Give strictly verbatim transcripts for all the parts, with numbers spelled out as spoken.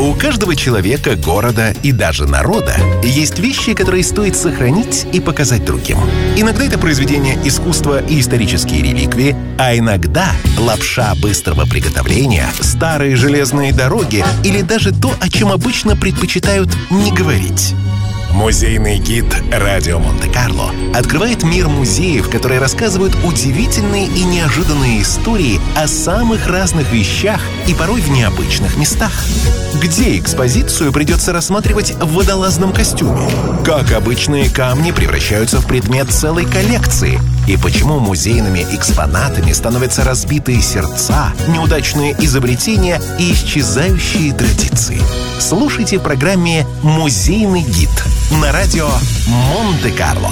У каждого человека, города и даже народа есть вещи, которые стоит сохранить и показать другим. Иногда это произведения искусства и исторические реликвии, а иногда лапша быстрого приготовления, старые железные дороги или даже то, о чем обычно предпочитают не говорить. Музейный гид «Радио Монте-Карло» открывает мир музеев, которые рассказывают удивительные и неожиданные истории о самых разных вещах и порой в необычных местах. Где экспозицию придется рассматривать в водолазном костюме? Как обычные камни превращаются в предмет целой коллекции? И почему музейными экспонатами становятся разбитые сердца, неудачные изобретения и исчезающие традиции? Слушайте в программе «Музейный гид» на радио Монте-Карло.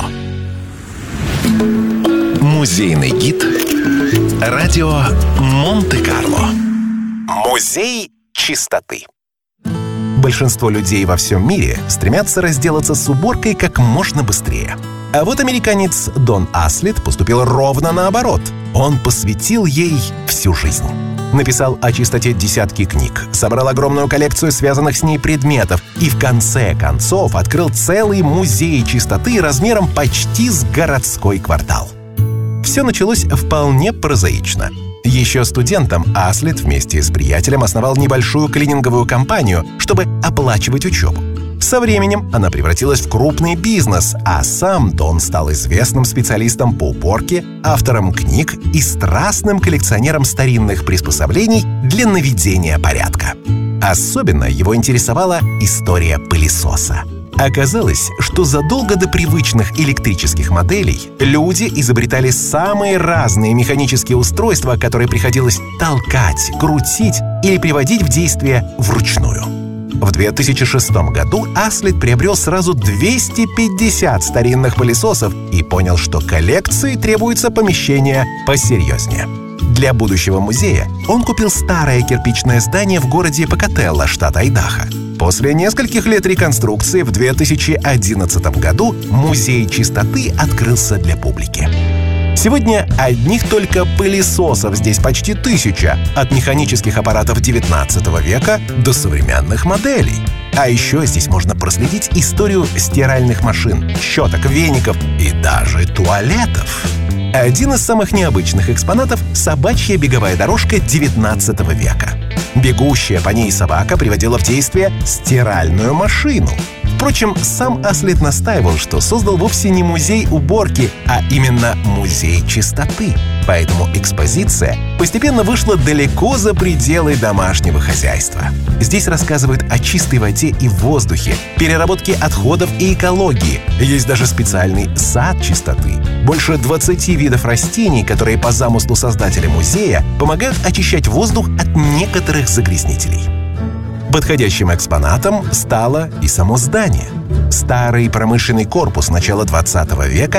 Музейный гид радио Монте-Карло. Музей чистоты. Большинство людей во всем мире стремятся разделаться с уборкой как можно быстрее. А вот американец Дон Аслет поступил ровно наоборот. Он посвятил ей всю жизнь. Написал о чистоте десятки книг, собрал огромную коллекцию связанных с ней предметов и в конце концов открыл целый музей чистоты размером почти с городской квартал. Все началось вполне прозаично. Еще студентом Аслет вместе с приятелем основал небольшую клининговую компанию, чтобы оплачивать учебу. Со временем она превратилась в крупный бизнес, а сам Дон стал известным специалистом по уборке, автором книг и страстным коллекционером старинных приспособлений для наведения порядка. Особенно его интересовала история пылесоса. Оказалось, что задолго до привычных электрических моделей люди изобретали самые разные механические устройства, которые приходилось толкать, крутить или приводить в действие вручную. В две тысячи шестом году Аслет приобрел сразу двести пятьдесят старинных пылесосов и понял, что коллекции требуется помещение посерьезнее. Для будущего музея он купил старое кирпичное здание в городе Покателло, штат Айдахо. После нескольких лет реконструкции в две тысячи одиннадцатом году музей чистоты открылся для публики. Сегодня одних только пылесосов здесь почти тысяча, от механических аппаратов девятнадцатого века до современных моделей. А еще здесь можно проследить историю стиральных машин, щеток, веников и даже туалетов. Один из самых необычных экспонатов — собачья беговая дорожка девятнадцатого века. Бегущая по ней собака приводила в действие стиральную машину. Впрочем, сам Аслет настаивал, что создал вовсе не музей уборки, а именно музей чистоты. Поэтому экспозиция постепенно вышла далеко за пределы домашнего хозяйства. Здесь рассказывают о чистой воде и воздухе, переработке отходов и экологии. Есть даже специальный сад чистоты. Больше двадцати видов растений, которые по замыслу создателя музея помогают очищать воздух от некоторых загрязнителей. Подходящим экспонатом стало и само здание. Старый промышленный корпус начала двадцатого века